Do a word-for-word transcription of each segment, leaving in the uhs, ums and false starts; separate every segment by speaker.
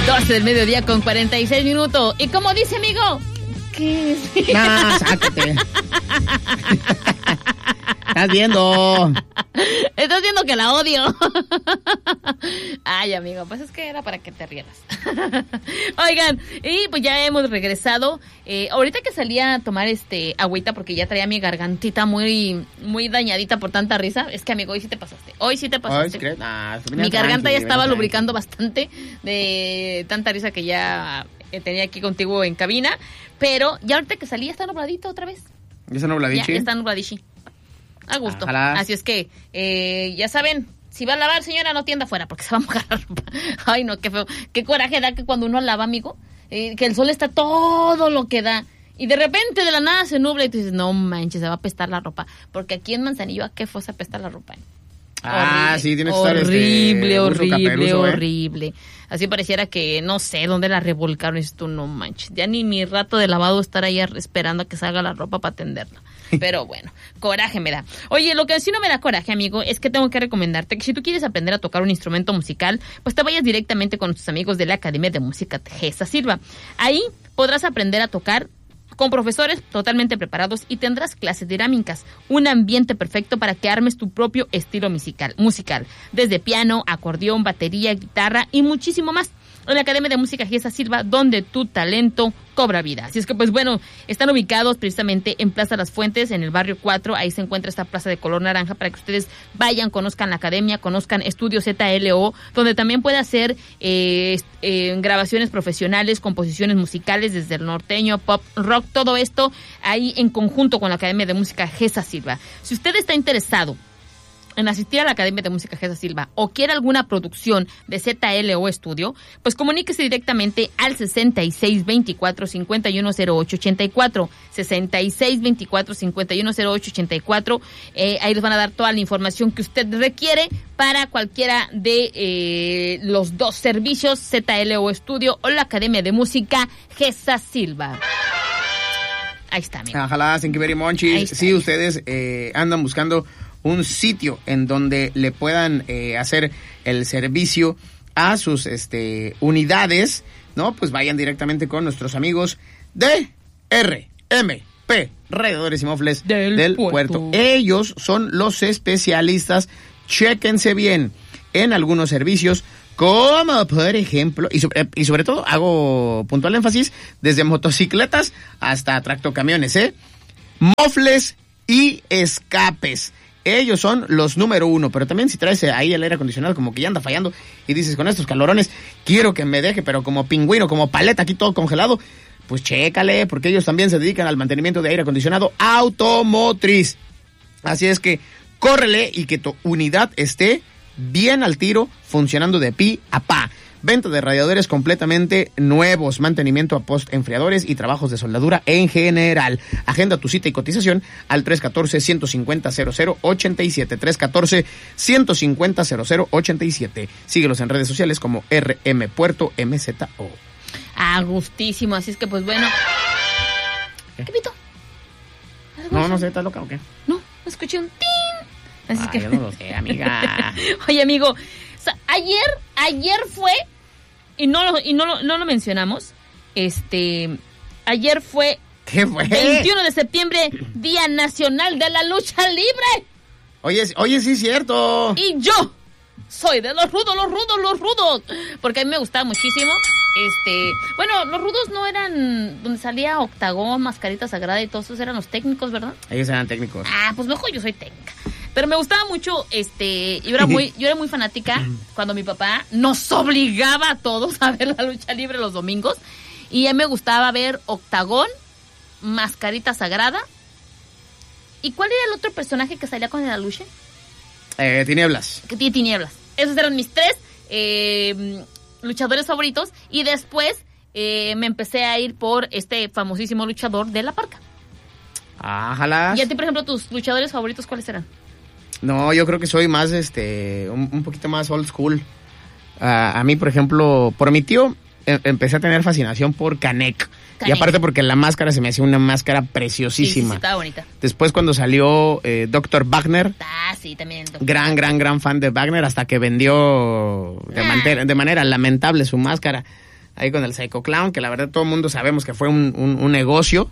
Speaker 1: doce del mediodía con cuarenta y seis minutos. Y como dice, amigo, ¿qué es?
Speaker 2: No, sácate. Estás viendo.
Speaker 1: Estás viendo que la odio. Ay, amigo, pues es que era para que te rieras. Oigan, y pues ya hemos regresado. Eh, ahorita que salía a tomar este agüita porque ya traía mi gargantita muy muy dañadita por tanta risa. Es que, amigo, hoy sí te pasaste. Hoy sí te pasaste.
Speaker 2: Ay, nah,
Speaker 1: mi garganta ya estaba
Speaker 2: tranqui.
Speaker 1: lubricando bastante de tanta risa que ya tenía aquí contigo en cabina. Pero ya ahorita que salí ya está nubladito otra vez.
Speaker 2: ¿Ya está nubladichi?
Speaker 1: Ya está nubladichi. A gusto.
Speaker 2: Ojalá.
Speaker 1: Así es que, eh, ya saben, si va a lavar, señora, no tienda afuera porque se va a mojar la ropa. Ay, no, qué feo. Qué coraje da que cuando uno lava, amigo, eh, que el sol está todo lo que da. Y de repente de la nada se nubla y tú dices, no manches, se va a apestar la ropa. Porque aquí en Manzanillo, ¿a qué fue se apesta la ropa?
Speaker 2: Ah,
Speaker 1: horrible,
Speaker 2: sí, tienes que estar
Speaker 1: horrible,
Speaker 2: este,
Speaker 1: horrible,
Speaker 2: caperuso, ¿eh?
Speaker 1: horrible. Así pareciera que no sé dónde la revolcaron. Y dices tú, no manches, ya ni mi rato de lavado estar ahí esperando a que salga la ropa para tenderla. Pero bueno, coraje me da. Oye, lo que sí no me da coraje, amigo, es que tengo que recomendarte que si tú quieres aprender a tocar un instrumento musical, pues te vayas directamente con tus amigos de la Academia de Música Gesa Silva. Ahí podrás aprender a tocar con profesores totalmente preparados y tendrás clases dinámicas, un ambiente perfecto para que armes tu propio estilo musical, musical, desde piano, acordeón, batería, guitarra y muchísimo más. En la Academia de Música Gesa Silva, donde tu talento cobra vida. Así es que, pues bueno, están ubicados precisamente en Plaza Las Fuentes, en el barrio cuatro. Ahí se encuentra esta plaza de color naranja para que ustedes vayan, conozcan la academia, conozcan Estudio Z L O, donde también puede hacer eh, eh, grabaciones profesionales, composiciones musicales desde el norteño, pop, rock, todo esto ahí en conjunto con la Academia de Música Gesa Silva. Si usted está interesado en asistir a la Academia de Música Gesa Silva o quiere alguna producción de Z L O Estudio, pues comuníquese directamente al sesenta y seis veinticuatro, cincuenta y uno cero ocho ochenta y cuatro, sesenta y seis veinticuatro, cincuenta y uno cero ocho ochenta y cuatro. Eh, ahí les van a dar toda la información que usted requiere para cualquiera de eh, los dos servicios, Z L O Estudio o la Academia de Música Gesa Silva. Ahí está, amigo.
Speaker 2: Ojalá, thank you very much. Si ustedes eh, andan buscando un sitio en donde le puedan eh, hacer el servicio a sus este, unidades, ¿no? Pues vayan directamente con nuestros amigos de R M P, Radiadores y Mofles del, del puerto. puerto. Ellos son los especialistas, chéquense bien, en algunos servicios, como por ejemplo, y sobre, y sobre todo hago puntual énfasis, desde motocicletas hasta tractocamiones, ¿eh? Mofles y escapes. Ellos son los número uno, pero también si traes ahí el aire acondicionado como que ya anda fallando y dices, con estos calorones, quiero que me deje, pero como pingüino, como paleta, aquí todo congelado, pues chécale, porque ellos también se dedican al mantenimiento de aire acondicionado automotriz. Así es que córrele y que tu unidad esté bien al tiro, funcionando de pi a pa. Venta de radiadores completamente nuevos, mantenimiento a post enfriadores y trabajos de soldadura en general. Agenda tu cita y cotización al tres uno cuatro, uno cinco cero, cero cero ocho siete, tres uno cuatro, uno cinco cero, cero cero ocho siete. Síguelos en redes sociales como R M Puerto M Z O.
Speaker 1: Ah, gustísimo, así es que pues bueno. ¿Qué, ¿Qué pito?
Speaker 2: No, no sé, ¿estás loca o qué?
Speaker 1: No, escuché un tin. Así
Speaker 2: ah,
Speaker 1: que...
Speaker 2: yo no lo sé, amiga.
Speaker 1: Oye, amigo, o sea, ayer, ayer fue... Y no lo, y no lo, no lo mencionamos. Este, ayer fue,
Speaker 2: ¿Qué fue?
Speaker 1: veintiuno de septiembre, Día Nacional de la Lucha Libre.
Speaker 2: Oye, oye, sí es cierto.
Speaker 1: Y yo soy de los rudos, los rudos, los rudos. Porque a mí me gustaba muchísimo. Este, bueno, los rudos no eran donde salía Octagón, Mascarita Sagrada y todos esos eran los técnicos, ¿verdad?
Speaker 2: Ellos eran técnicos.
Speaker 1: Ah, pues mejor yo soy técnica. Pero me gustaba mucho, este, yo era muy, yo era muy fanática cuando mi papá nos obligaba a todos a ver la lucha libre los domingos. Y a mí me gustaba ver Octagón, Mascarita Sagrada. ¿Y cuál era el otro personaje que salía con el aluche?
Speaker 2: Eh, Tinieblas.
Speaker 1: Que tiene Tinieblas. Esos eran mis tres eh, luchadores favoritos. Y después eh, me empecé a ir por este famosísimo luchador de La Parca.
Speaker 2: Ájala.
Speaker 1: ¿Y a ti, por ejemplo, tus luchadores favoritos cuáles eran?
Speaker 2: No, yo creo que soy más, este, un, un poquito más old school. Uh, a mí, por ejemplo, por mi tío, em- empecé a tener fascinación por Canek. Y aparte porque la máscara se me hacía una máscara preciosísima.
Speaker 1: Sí, sí, sí, estaba bonita.
Speaker 2: Después cuando salió eh, doctor Wagner.
Speaker 1: Ah, sí, también. doctor
Speaker 2: Gran, gran, gran fan de Wagner hasta que vendió de,
Speaker 1: ah.
Speaker 2: manter- de manera lamentable su máscara. ahí con el Psycho Clown, que la verdad todo el mundo sabemos que fue un, un, un negocio,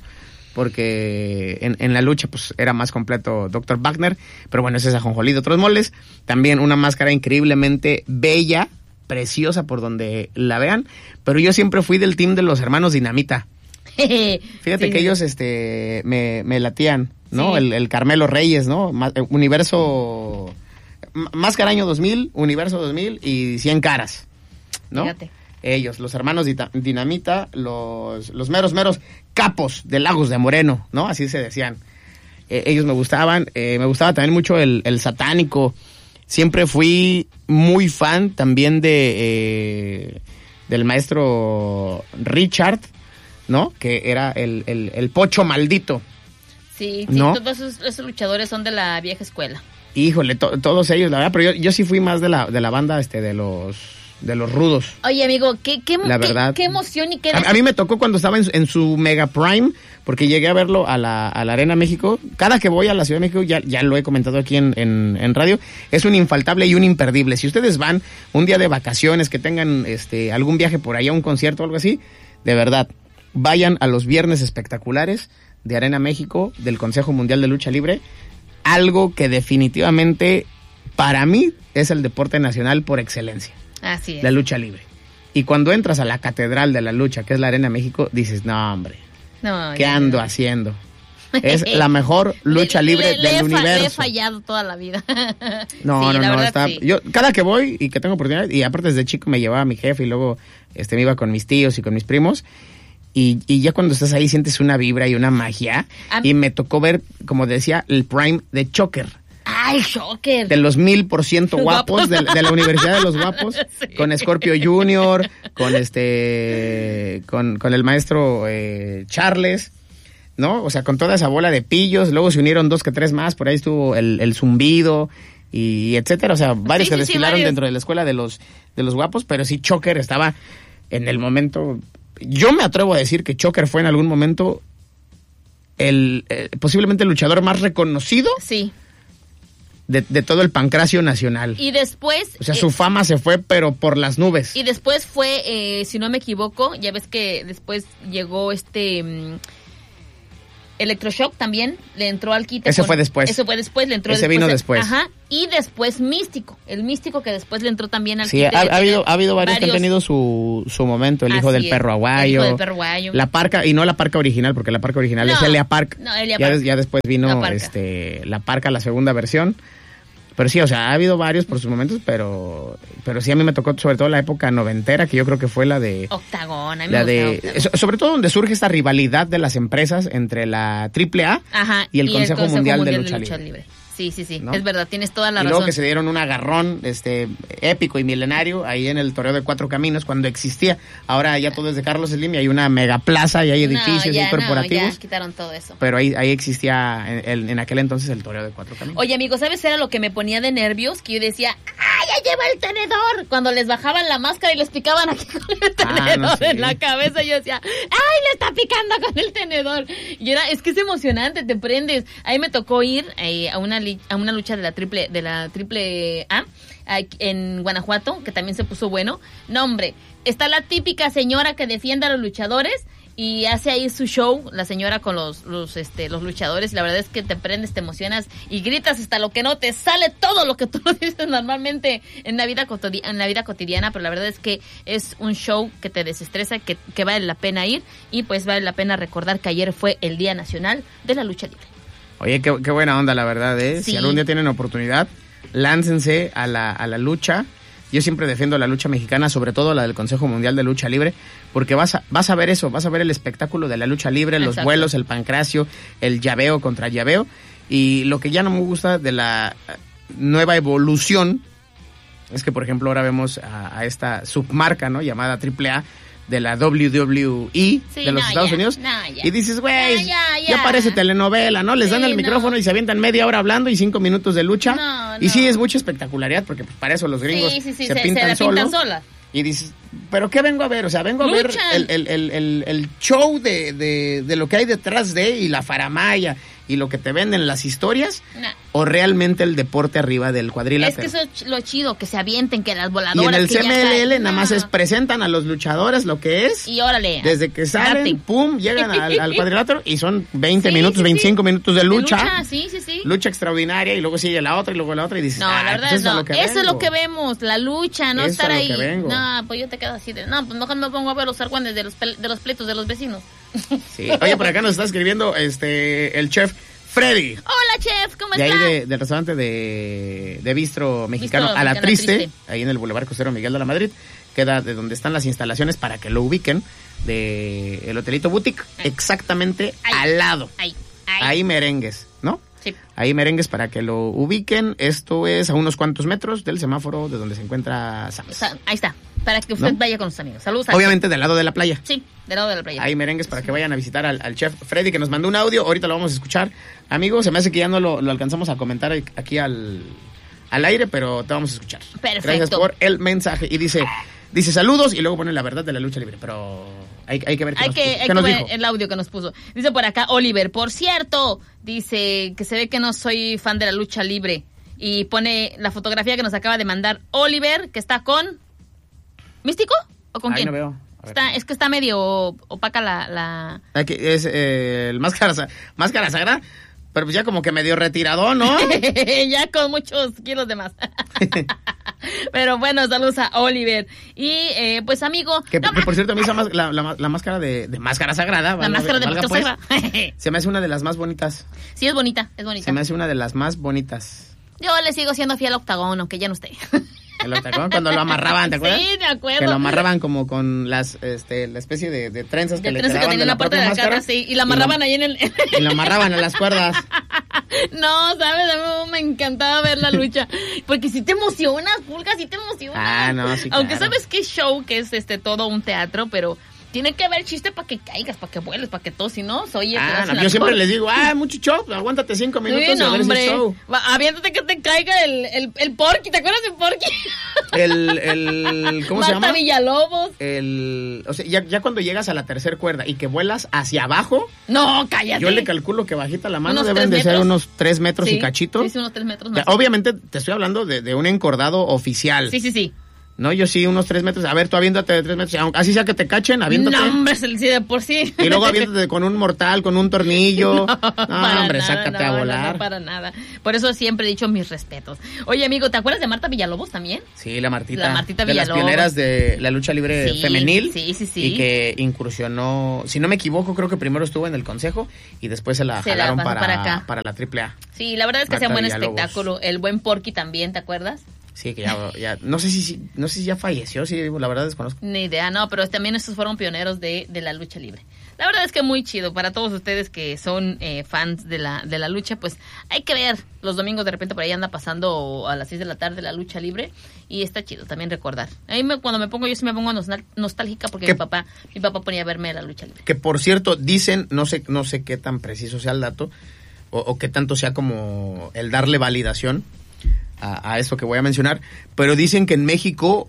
Speaker 2: porque en, en la lucha pues era más completo doctor Wagner, pero bueno, ese es ajonjolí de otros moles. También una máscara increíblemente bella, preciosa por donde la vean, pero yo siempre fui del team de los hermanos Dinamita. Fíjate sí, que sí. ellos este me, me latían, ¿no? Sí. El, el Carmelo Reyes, ¿no? Universo Máscara año dos mil, Universo dos mil y cien caras, ¿no? Fíjate. Ellos, los hermanos Dinamita, los, los meros, meros capos de Lagos de Moreno, ¿no? Así se decían. Eh, ellos me gustaban, eh, me gustaba también mucho el, el satánico. Siempre fui muy fan también de eh, del maestro Richard, ¿no? Que era el, el, el pocho maldito.
Speaker 1: Sí, sí, ¿no? Todos esos, esos luchadores son de la vieja escuela.
Speaker 2: Híjole, to, todos ellos, la verdad, pero yo, yo sí fui más de la, de la banda este de los de los rudos.
Speaker 1: Oye, amigo, qué, qué,
Speaker 2: la verdad,
Speaker 1: qué, qué emoción y qué...
Speaker 2: A, a mí me tocó cuando estaba en, en su Mega Prime, porque llegué a verlo a la, a la Arena México. Cada que voy a la Ciudad de México, ya, ya lo he comentado aquí en, en, en radio, es un infaltable y un imperdible. Si ustedes van un día de vacaciones, que tengan este algún viaje por allá, un concierto o algo así, de verdad, vayan a los viernes espectaculares de Arena México, del Consejo Mundial de Lucha Libre, algo que definitivamente para mí es el deporte nacional por excelencia.
Speaker 1: Así es.
Speaker 2: La lucha libre. Y cuando entras a la catedral de la lucha, que es la Arena México, dices, no, hombre, no, ¿qué ando no. haciendo? Es la mejor lucha le, libre le, del le universo. Le
Speaker 1: he fallado toda la vida.
Speaker 2: No, sí, no, no. Está, sí. Yo cada que voy y que tengo oportunidad, y aparte desde chico me llevaba a mi jefe y luego este me iba con mis tíos y con mis primos. Y, y ya cuando estás ahí sientes una vibra y una magia. Um, y me tocó ver, como decía, el prime de Choker.
Speaker 1: ¡Ay, Shocker!
Speaker 2: De los mil por ciento guapos de, de la Universidad de los Guapos, sí. Con Scorpio Junior, con este, con, con el maestro eh, Charles, ¿no? O sea, con toda esa bola de pillos. Luego se unieron dos que tres más, por ahí estuvo el, el Zumbido y etcétera. O sea, varios sí, que sí, desfilaron sí, dentro de la escuela de los, de los guapos, pero sí Choker estaba en el momento. Yo me atrevo a decir que Choker fue en algún momento el, eh, posiblemente el luchador más reconocido.
Speaker 1: Sí.
Speaker 2: De, de todo el pancracio nacional.
Speaker 1: Y después...
Speaker 2: O sea, eh, su fama se fue, pero por las nubes.
Speaker 1: Y después fue, eh, si no me equivoco, ya ves que después llegó este... Um, Electroshock también, le entró al quite.
Speaker 2: Ese
Speaker 1: con,
Speaker 2: fue después.
Speaker 1: Ese fue después, le entró
Speaker 2: Ese
Speaker 1: después.
Speaker 2: vino después.
Speaker 1: Ajá, y después Místico, el Místico que después le entró también al
Speaker 2: sí,
Speaker 1: quite.
Speaker 2: Sí, ha, ha, habido, ha habido varios, varios que han tenido su, su momento, el hijo del perro aguayo. El hijo del perro aguayo. La parca, y no la parca original, porque la parca original no, es Elia Park.
Speaker 1: No, Elia
Speaker 2: ya,
Speaker 1: Park.
Speaker 2: Ya después vino la parca. este la parca, la segunda versión. Pero sí, o sea, ha habido varios por sus momentos, pero pero sí a mí me tocó sobre todo la época noventera, que yo creo que fue la de...
Speaker 1: Octagón, a mí
Speaker 2: la
Speaker 1: me
Speaker 2: de
Speaker 1: Octagón.
Speaker 2: Sobre todo donde surge esta rivalidad de las empresas entre la triple A
Speaker 1: Ajá,
Speaker 2: y el
Speaker 1: y
Speaker 2: Consejo,
Speaker 1: el Consejo
Speaker 2: Mundial,
Speaker 1: Mundial
Speaker 2: de Lucha,
Speaker 1: de Lucha
Speaker 2: Libre.
Speaker 1: Libre. Sí, sí, sí,
Speaker 2: ¿no?
Speaker 1: Es verdad, tienes toda la
Speaker 2: y
Speaker 1: razón.
Speaker 2: Y luego que se dieron un agarrón este épico y milenario ahí en el Toreo de Cuatro Caminos cuando existía. Ahora ya todo es de Carlos Slim y hay una mega plaza y hay edificios no, ya, y corporativos.
Speaker 1: No, ya quitaron todo eso.
Speaker 2: Pero ahí, ahí existía en, en aquel entonces el Toreo de Cuatro Caminos.
Speaker 1: Oye, amigo, ¿sabes? Era lo que me ponía de nervios, que yo decía, ¡ay, ya lleva el tenedor! Cuando les bajaban la máscara y les picaban aquí con el tenedor ah, no, sí. en la cabeza, yo decía, ¡ay, le está picando con el tenedor! Y era, es que es emocionante, te prendes. Ahí me tocó ir eh, a una a una lucha de la triple de la triple A en Guanajuato, que también se puso bueno. No, hombre, está la típica señora que defiende a los luchadores y hace ahí su show, la señora con los los este los luchadores, y la verdad es que te prendes, te emocionas y gritas hasta lo que no te sale, todo lo que tú dices normalmente en la vida cotidiana, en la vida cotidiana, pero la verdad es que es un show que te desestresa, que, que vale la pena ir, y pues vale la pena recordar que ayer fue el Día Nacional de la Lucha Libre.
Speaker 2: Oye, qué, qué buena onda, la verdad, ¿eh? Sí. Si algún día tienen oportunidad, láncense a la, a la lucha. Yo siempre defiendo la lucha mexicana, sobre todo la del Consejo Mundial de Lucha Libre, porque vas a, vas a ver eso, vas a ver el espectáculo de la lucha libre, los Exacto. vuelos, el pancracio, el llaveo contra llaveo, y lo que ya no me gusta de la nueva evolución es que, por ejemplo, ahora vemos a, a esta submarca, ¿no? Llamada triple A, de la W W E sí, de los
Speaker 1: no,
Speaker 2: Estados
Speaker 1: ya,
Speaker 2: Unidos,
Speaker 1: no,
Speaker 2: y dices, güey,
Speaker 1: no, ya, ya.
Speaker 2: ya parece telenovela, ¿no? Les
Speaker 1: sí,
Speaker 2: dan el
Speaker 1: no.
Speaker 2: micrófono y se avientan media hora hablando y cinco minutos de lucha,
Speaker 1: no,
Speaker 2: y
Speaker 1: no.
Speaker 2: sí es mucha espectacularidad, porque pues, para eso los gringos
Speaker 1: sí, sí, sí,
Speaker 2: se,
Speaker 1: se
Speaker 2: pintan,
Speaker 1: se
Speaker 2: solos,
Speaker 1: sola.
Speaker 2: Y dices, ¿pero qué vengo a ver? O sea, vengo
Speaker 1: Luchan.
Speaker 2: a ver el, el, el, el, el show de, de, de lo que hay detrás de, y la faramaya, y lo que te venden las historias,
Speaker 1: nah.
Speaker 2: o realmente el deporte arriba del cuadrilátero.
Speaker 1: Es que eso es lo chido, que se avienten, que las voladoras.
Speaker 2: Y en el
Speaker 1: C
Speaker 2: M L L nada más es presentan a los luchadores lo que es.
Speaker 1: Y órale.
Speaker 2: Desde que salen, date. pum, llegan al, al cuadrilátero y son veinte
Speaker 1: sí,
Speaker 2: minutos,
Speaker 1: sí,
Speaker 2: veinticinco
Speaker 1: sí.
Speaker 2: minutos de lucha.
Speaker 1: De lucha, sí, sí, sí.
Speaker 2: Lucha extraordinaria y luego sigue la otra y luego la otra y dices,
Speaker 1: no,
Speaker 2: ah,
Speaker 1: la verdad
Speaker 2: pues
Speaker 1: es no.
Speaker 2: Es
Speaker 1: eso es lo que vemos, la lucha, no
Speaker 2: eso
Speaker 1: estar ahí.
Speaker 2: No,
Speaker 1: pues yo te quedo así de, no, pues mejor me pongo a ver los argüendes de los, de los pleitos de los vecinos.
Speaker 2: Sí. Oye, por acá nos está escribiendo este el chef Freddy.
Speaker 1: Hola, chef, ¿cómo
Speaker 2: de
Speaker 1: estás?
Speaker 2: De ahí de, del restaurante de, de Bistro Mexicano Bistro, a la triste, triste, ahí en el Boulevard Costero Miguel de la Madrid, queda de donde están las instalaciones para que lo ubiquen, de el Hotelito Boutique, ahí. Exactamente ahí. Al lado.
Speaker 1: Ahí, ahí.
Speaker 2: Ahí merengues, ¿no?
Speaker 1: Sí.
Speaker 2: Ahí merengues para que lo ubiquen. Esto es a unos cuantos metros del semáforo de donde se encuentra Sam's.
Speaker 1: Ahí está, para que usted ¿no? vaya con sus amigos. Saludos.
Speaker 2: Obviamente del lado de la playa.
Speaker 1: Sí, del lado de la playa.
Speaker 2: Ahí merengues para que vayan a visitar al, al chef Freddy, que nos mandó un audio. Ahorita lo vamos a escuchar. Amigo, se me hace que ya no lo, lo alcanzamos a comentar aquí al, al aire, pero te vamos a escuchar.
Speaker 1: Perfecto.
Speaker 2: Gracias por el mensaje. Y dice, dice saludos y luego pone la verdad de la lucha libre, pero... Hay, hay que ver qué
Speaker 1: hay
Speaker 2: nos,
Speaker 1: que,
Speaker 2: ¿qué
Speaker 1: hay
Speaker 2: nos
Speaker 1: que
Speaker 2: dijo?
Speaker 1: ver el audio que nos puso. Dice por acá Oliver, por cierto, dice que se ve que no soy fan de la lucha libre. Y pone la fotografía que nos acaba de mandar Oliver, que está con... ¿Místico? ¿O con
Speaker 2: Ahí
Speaker 1: quién?
Speaker 2: no veo.
Speaker 1: Está, es que está medio opaca la... la...
Speaker 2: Aquí es eh, el máscara, máscara sagrada, pero pues ya como que medio retirado, ¿no?
Speaker 1: Ya con muchos kilos de más. Pero bueno, saludos a Oliver. Y pues, eh, pues amigo...
Speaker 2: Que, no, que por cierto, a mí esa más, la, la, la máscara de, de máscara sagrada...
Speaker 1: La
Speaker 2: valga,
Speaker 1: máscara de
Speaker 2: valga,
Speaker 1: máscara
Speaker 2: pues,
Speaker 1: sagrada.
Speaker 2: Se me hace una de las más bonitas.
Speaker 1: Sí, es bonita, es bonita.
Speaker 2: Se me hace una de las más bonitas.
Speaker 1: Yo le sigo siendo fiel al octagón, aunque ya no esté.
Speaker 2: El octagón, cuando lo amarraban, ¿te acuerdas?
Speaker 1: Sí, me acuerdo.
Speaker 2: Que lo amarraban como con las, este, la especie de, de trenzas que
Speaker 1: de
Speaker 2: le
Speaker 1: trenzas
Speaker 2: quedaban
Speaker 1: que
Speaker 2: de la,
Speaker 1: la puerta de la cara, sí, y la amarraban
Speaker 2: y
Speaker 1: ahí en el...
Speaker 2: Y lo amarraban a las cuerdas.
Speaker 1: No, ¿sabes? A mí me encantaba ver la lucha, porque si te emocionas, Pulga, si te emocionas.
Speaker 2: Ah, no, sí,
Speaker 1: Aunque
Speaker 2: claro.
Speaker 1: sabes que es show, que es este todo un teatro, pero... Tiene que haber chiste para que caigas, para que vueles, para que todo, si no, soy...
Speaker 2: Ah, no, yo siempre les digo, ah, mucho show, aguántate cinco minutos sí, no, y a ver
Speaker 1: hombre.
Speaker 2: si es show.
Speaker 1: Va, aviéntate que te caiga el, el, el Porky, ¿te acuerdas del Porky?
Speaker 2: El, el, ¿cómo
Speaker 1: Marta
Speaker 2: se llama?
Speaker 1: Villalobos.
Speaker 2: El, o sea, ya, ya cuando llegas a la tercera cuerda y que vuelas hacia abajo...
Speaker 1: No, cállate.
Speaker 2: Yo le calculo que bajita la mano
Speaker 1: unos
Speaker 2: deben de ser unos tres metros
Speaker 1: sí,
Speaker 2: y cachito.
Speaker 1: Sí, sí, unos tres metros más.
Speaker 2: Ya, obviamente te estoy hablando de, de un encordado oficial.
Speaker 1: Sí, sí, sí.
Speaker 2: No, yo sí, unos tres metros. A ver, tú aviéntate de tres metros. Así sea que te cachen, aviéntate.
Speaker 1: No, hombre, sí, de por sí.
Speaker 2: Y luego aviéntate con un mortal, con un tornillo. No, no hombre,
Speaker 1: nada,
Speaker 2: sácate
Speaker 1: no,
Speaker 2: a volar.
Speaker 1: No, no, para nada. Por eso siempre he dicho mis respetos. Oye, amigo, ¿te acuerdas de Marta Villalobos también?
Speaker 2: Sí, la Martita.
Speaker 1: La Martita
Speaker 2: de
Speaker 1: Villalobos.
Speaker 2: De las pioneras de la lucha libre
Speaker 1: sí,
Speaker 2: femenil.
Speaker 1: Sí, sí, sí.
Speaker 2: Y que incursionó, si no me equivoco, creo que primero estuvo en el consejo y después se la
Speaker 1: se
Speaker 2: jalaron
Speaker 1: la
Speaker 2: para,
Speaker 1: para, acá.
Speaker 2: para la triple A.
Speaker 1: Sí, la verdad es que hacía un buen espectáculo. El buen Porky también, ¿te acuerdas?
Speaker 2: Sí, que ya, ya no sé si no sé si ya falleció, sí, la verdad desconozco.
Speaker 1: Ni idea, no, pero también estos fueron pioneros de, de la lucha libre. La verdad es que muy chido para todos ustedes que son eh, fans de la de la lucha, pues hay que ver los domingos de repente por ahí anda pasando a las seis de la tarde la lucha libre y está chido también recordar. A mí me, cuando me pongo yo sí me pongo nostal- nostálgica porque mi papá mi papá ponía a verme la lucha libre.
Speaker 2: Que por cierto dicen, no sé no sé qué tan preciso sea el dato o, o qué tanto sea como el darle validación a, a eso que voy a mencionar, pero dicen que en México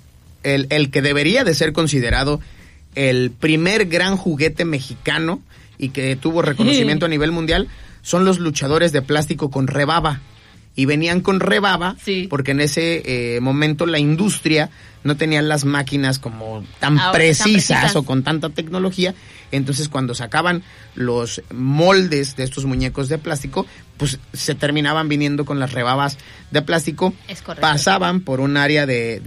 Speaker 2: el, el que debería de ser considerado el primer gran juguete mexicano y que tuvo reconocimiento a nivel mundial son los luchadores de plástico con rebaba. Y venían con rebaba
Speaker 1: sí.
Speaker 2: porque en ese eh, momento la industria no tenía las máquinas como tan,
Speaker 1: Ahora,
Speaker 2: precisas,
Speaker 1: tan precisas
Speaker 2: o con tanta tecnología. Entonces cuando sacaban los moldes de estos muñecos de plástico, pues se terminaban viniendo con las rebabas de plástico.
Speaker 1: Es correcto.
Speaker 2: Pasaban por un área de,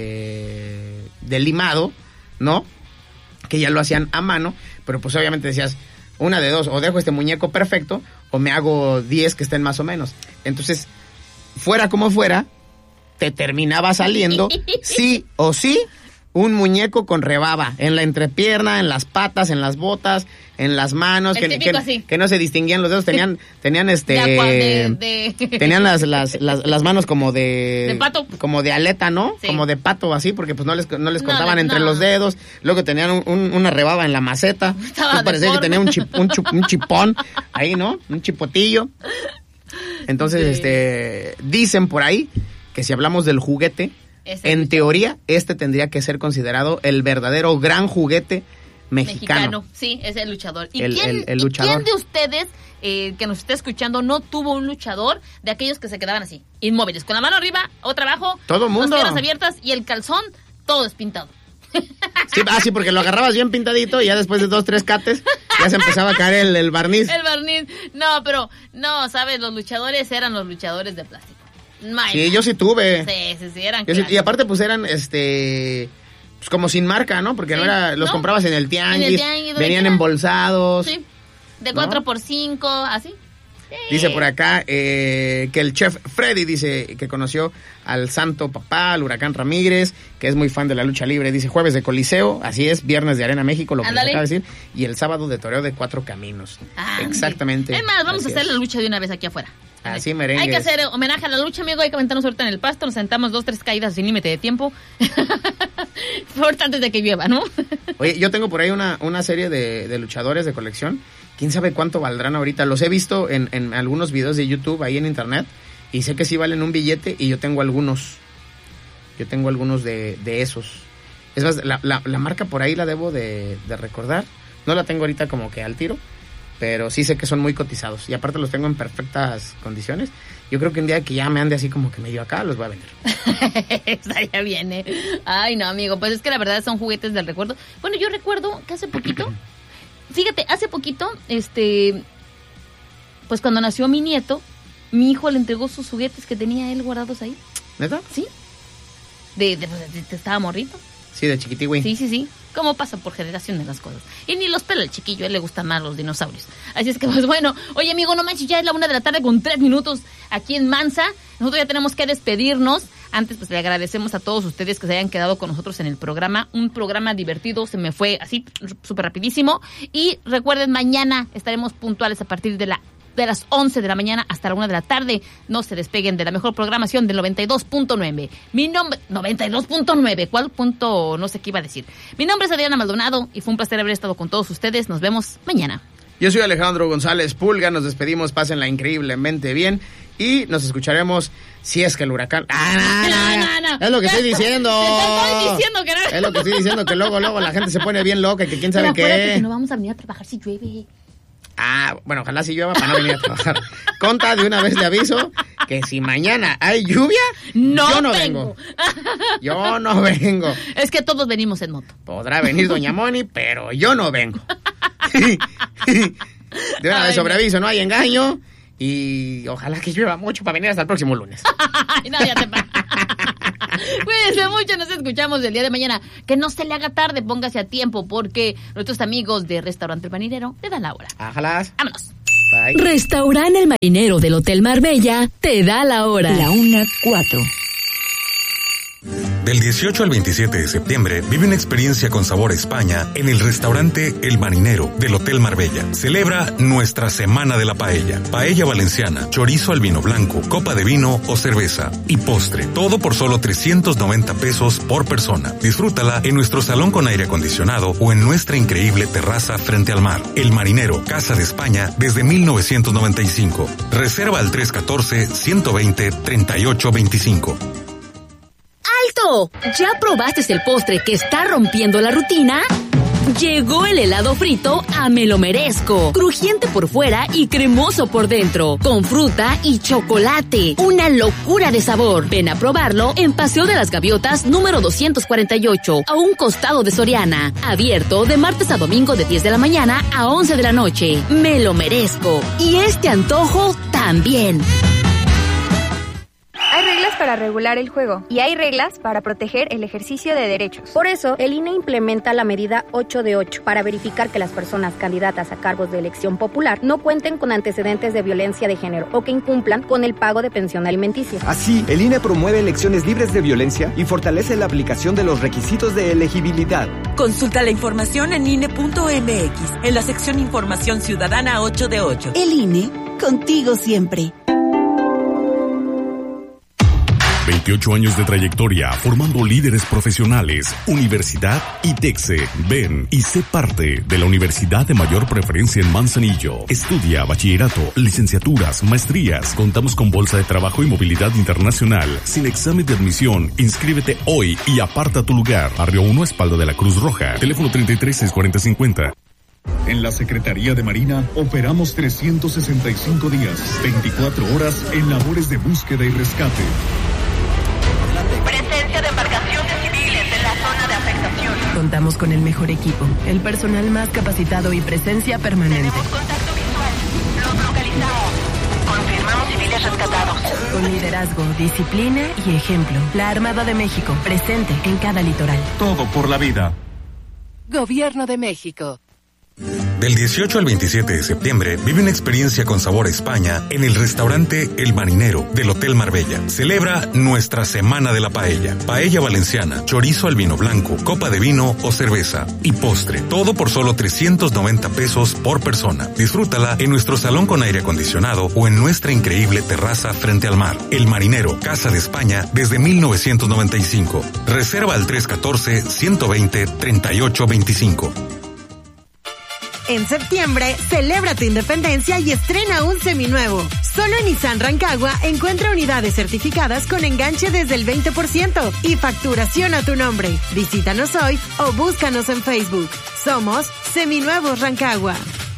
Speaker 2: de, de limado, ¿no? Que ya lo hacían a mano, pero pues obviamente decías, una de dos, o dejo este muñeco perfecto, o me hago diez que estén más o menos. Entonces, fuera como fuera, te terminaba saliendo, sí o sí, un muñeco con rebaba, en la entrepierna, en las patas, en las botas, en las manos, que, que, que no se distinguían los dedos, tenían, tenían este,
Speaker 1: de, de...
Speaker 2: tenían las, las, las, las manos como de,
Speaker 1: de pato,
Speaker 2: como de aleta, ¿no?
Speaker 1: Sí. Como
Speaker 2: de pato así, porque pues no les, no les
Speaker 1: no,
Speaker 2: cortaban
Speaker 1: no,
Speaker 2: entre
Speaker 1: no.
Speaker 2: los dedos, luego tenían un, un, una rebaba en la maceta,
Speaker 1: Estaba
Speaker 2: parecía que tenía un, chip, un, chup, un chipón ahí, ¿no? Un chipotillo. Entonces, sí. este, dicen por ahí que si hablamos del juguete, ese en teoría, este tendría que ser considerado el verdadero gran juguete mexicano.
Speaker 1: Mexicano, sí, es el luchador. ¿Y,
Speaker 2: el,
Speaker 1: quién,
Speaker 2: el, el luchador.
Speaker 1: ¿y quién de ustedes eh, que nos esté escuchando no tuvo un luchador de aquellos que se quedaban así, inmóviles, con la mano arriba, otra abajo,
Speaker 2: todo el mundo,
Speaker 1: las piernas abiertas y el calzón todo despintado?
Speaker 2: Sí, ah, sí, porque lo agarrabas bien pintadito y ya después de dos, tres cates ya se empezaba a caer el, el barniz.
Speaker 1: El barniz. No, pero, no, ¿sabes? Los luchadores eran los luchadores de plástico. My
Speaker 2: sí,
Speaker 1: God.
Speaker 2: yo sí tuve.
Speaker 1: Sí, sí, sí, eran
Speaker 2: sí, y aparte pues eran, este, pues como sin marca, ¿no? Porque sí, no era, los ¿no? comprabas en el tianguis, en el tianguis venían embolsados.
Speaker 1: Sí, de cuatro por cinco, así. Sí.
Speaker 2: Dice por acá eh, que el chef Freddy dice que conoció al Santo Papá, al Huracán Ramírez, que es muy fan de la lucha libre. Dice jueves de Coliseo, así es, viernes de Arena México, lo que les acaba de decir, y el sábado de Toreo de Cuatro Caminos. Ah, exactamente.
Speaker 1: Es más, vamos a hacer es. la lucha de una vez aquí afuera.
Speaker 2: Así merengue.
Speaker 1: Hay que hacer homenaje a la lucha, amigo. Hay que aventarnos ahorita en el pasto. Nos sentamos dos, tres caídas sin límite de tiempo. Ahorita antes de que llueva, ¿no?
Speaker 2: Oye, yo tengo por ahí una, una serie de, de luchadores de colección. ¿Quién sabe cuánto valdrán ahorita? Los he visto en, en algunos videos de YouTube ahí en internet. Y sé que sí valen un billete. Y yo tengo algunos. Yo tengo algunos de, de esos. Es más, la, la, la marca por ahí la debo de, de recordar. No la tengo ahorita como que al tiro. Pero sí sé que son muy cotizados. Y aparte los tengo en perfectas condiciones. Yo creo que un día que ya me ande así como que medio acá, los voy a vender.
Speaker 1: Estaría bien, ¿eh? Ay, no, amigo. Pues es que la verdad son juguetes del recuerdo. Bueno, yo recuerdo que hace poquito... Fíjate, hace poquito, este... Pues cuando nació mi nieto, mi hijo le entregó sus juguetes que tenía él guardados ahí.
Speaker 2: ¿Neta?
Speaker 1: Sí. De, de, de, de, de estaba morrito.
Speaker 2: Sí, de chiquitigüey.
Speaker 1: Sí, sí, sí. Como pasa por generación de las cosas. Y ni los pela el chiquillo, a él le gustan más los dinosaurios. Así es que, pues bueno, oye, amigo, no manches, ya es la una de la tarde con tres minutos aquí en Mansa. Nosotros ya tenemos que despedirnos. Antes, pues le agradecemos a todos ustedes que se hayan quedado con nosotros en el programa. Un programa divertido, se me fue así, súper rapidísimo. Y recuerden, mañana estaremos puntuales a partir de la de las once de la mañana hasta la una de la tarde. No se despeguen de la mejor programación del noventa y dos punto nueve. Mi nombre... noventa y dos punto nueve. ¿Cuál punto? No sé qué iba a decir. Mi nombre es Adriana Maldonado y fue un placer haber estado con todos ustedes. Nos vemos mañana.
Speaker 2: Yo soy Alejandro González Pulga. Nos despedimos. Pásenla increíblemente bien. Y nos escucharemos si es que el huracán... ¡Ah, no, no, no, no! Es lo que estoy diciendo.
Speaker 1: Te estoy diciendo que no.
Speaker 2: Es lo que estoy diciendo, que luego, luego la gente se pone bien loca, que quién sabe
Speaker 1: Pero
Speaker 2: qué.
Speaker 1: Que no vamos a venir a trabajar si llueve.
Speaker 2: Ah, bueno, ojalá si llueva para no venir a trabajar. Conta, de una vez le aviso que si mañana hay lluvia,
Speaker 1: no
Speaker 2: yo no
Speaker 1: vengo.
Speaker 2: vengo. Yo no vengo.
Speaker 1: Es que todos venimos en moto.
Speaker 2: Podrá venir doña Moni, pero yo no vengo. De una Ay, vez sobreaviso, no hay engaño. Y ojalá que llueva mucho para venir hasta el próximo lunes.
Speaker 1: Ay, no, ya te pasa. Cuídense mucho, nos escuchamos el día de mañana. Que no se le haga tarde, póngase a tiempo, porque nuestros amigos de Restaurante El Marinero te dan la hora.
Speaker 2: Ájalas.
Speaker 1: Vámonos.
Speaker 3: Bye. Restaurante El Marinero del Hotel Marbella te da la hora. La una cuatro.
Speaker 4: Del dieciocho al veintisiete de septiembre vive una experiencia con sabor a España en el restaurante El Marinero del Hotel Marbella. Celebra nuestra Semana de la Paella. Paella valenciana, chorizo al vino blanco, copa de vino o cerveza y postre. Todo por solo trescientos noventa pesos por persona. Disfrútala en nuestro salón con aire acondicionado o en nuestra increíble terraza frente al mar. El Marinero, Casa de España desde mil novecientos noventa y cinco. Reserva al tres uno cuatro, uno dos cero, tres ocho dos cinco.
Speaker 3: ¡Alto! ¿Ya probaste el postre que está rompiendo la rutina? Llegó el helado frito a Me Lo Merezco. Crujiente por fuera y cremoso por dentro. Con fruta y chocolate. Una locura de sabor. Ven a probarlo en Paseo de las Gaviotas número doscientos cuarenta y ocho, a un costado de Soriana. Abierto de martes a domingo de diez de la mañana a once de la noche. Me Lo Merezco. Y este antojo también.
Speaker 5: Hay reglas para regular el juego y hay reglas para proteger el ejercicio de derechos.
Speaker 6: Por eso, el I N E implementa la medida ocho de ocho para verificar que las personas candidatas a cargos de elección popular no cuenten con antecedentes de violencia de género o que incumplan con el pago de pensión alimenticia.
Speaker 7: Así, el I N E promueve elecciones libres de violencia y fortalece la aplicación de los requisitos de elegibilidad.
Speaker 8: Consulta la información en I N E punto M X, en la sección Información Ciudadana ocho de ocho.
Speaker 9: El I N E, contigo siempre. veintiocho años de trayectoria formando líderes profesionales. Universidad ITEXE. Ven y sé parte de la universidad de mayor preferencia en Manzanillo. Estudia bachillerato, licenciaturas, maestrías. Contamos con bolsa de trabajo y movilidad internacional. Sin examen de admisión, inscríbete hoy y aparta tu lugar. Barrio uno, espalda de la Cruz Roja. Teléfono treinta y tres, seiscientos cuarenta, cincuenta.
Speaker 10: En la Secretaría de Marina operamos trescientos sesenta y cinco días, veinticuatro horas en labores de búsqueda y rescate.
Speaker 11: Presencia de embarcaciones civiles en la zona de afectación.
Speaker 12: Contamos con el mejor equipo, el personal más capacitado y presencia permanente.
Speaker 11: Tenemos contacto visual. Los localizamos. Confirmamos civiles rescatados.
Speaker 12: Con liderazgo, disciplina y ejemplo. La Armada de México, presente en cada litoral.
Speaker 10: Todo por la vida.
Speaker 12: Gobierno de México.
Speaker 4: Del dieciocho al veintisiete de septiembre, vive una experiencia con sabor a España en el restaurante El Marinero del Hotel Marbella. Celebra nuestra Semana de la Paella. Paella valenciana, chorizo al vino blanco, copa de vino o cerveza y postre. Todo por solo trescientos noventa pesos por persona. Disfrútala en nuestro salón con aire acondicionado o en nuestra increíble terraza frente al mar. El Marinero, Casa de España, desde mil novecientos noventa y cinco. Reserva al tres uno cuatro, uno dos cero, tres ocho dos cinco.
Speaker 13: En septiembre, celebra tu independencia y estrena un seminuevo. Solo en Nissan Rancagua encuentra unidades certificadas con enganche desde el veinte por ciento y facturación a tu nombre. Visítanos hoy o búscanos en Facebook. Somos Seminuevos Rancagua.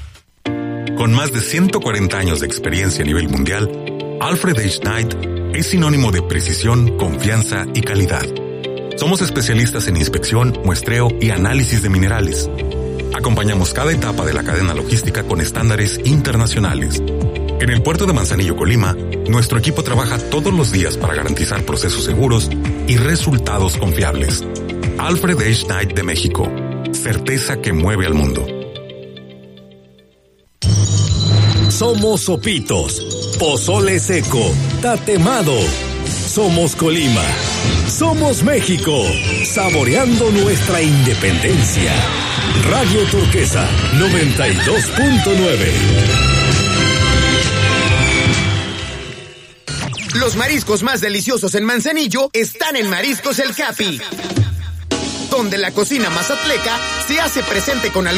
Speaker 4: Con más de ciento cuarenta años de experiencia a nivel mundial, Alfred H. Knight es sinónimo de precisión, confianza y calidad. Somos especialistas en inspección, muestreo y análisis de minerales. Acompañamos cada etapa de la cadena logística con estándares internacionales. En el puerto de Manzanillo, Colima, nuestro equipo trabaja todos los días para garantizar procesos seguros y resultados confiables. Alfred H. Knight de México. Certeza que mueve al mundo.
Speaker 14: Somos Sopitos, Pozole Seco, Tatemado. Somos Colima. Somos México. Saboreando nuestra independencia. Radio Turquesa noventa y dos punto nueve.
Speaker 15: Los mariscos más deliciosos en Manzanillo están en Mariscos El Capi, donde la cocina mazatleca se hace presente con algún